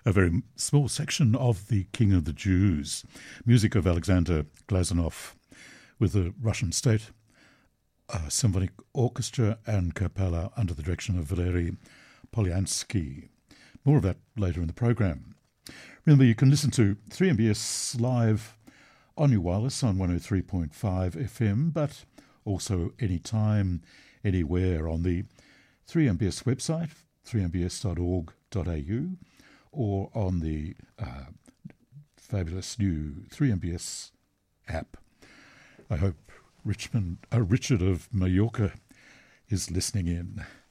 a very small section of The King of the Jews, music of Alexander Glazunov with the Russian State Symphonic Orchestra and Capella under the direction of Valery Polyansky. More of that later in the program. Remember, you can listen to 3MBS live on your wireless on 103.5 FM, but also anytime, anywhere on the 3MBS website, 3mbs.org.au, or on the fabulous new 3MBS app. I hope Richard of Mallorca is listening in.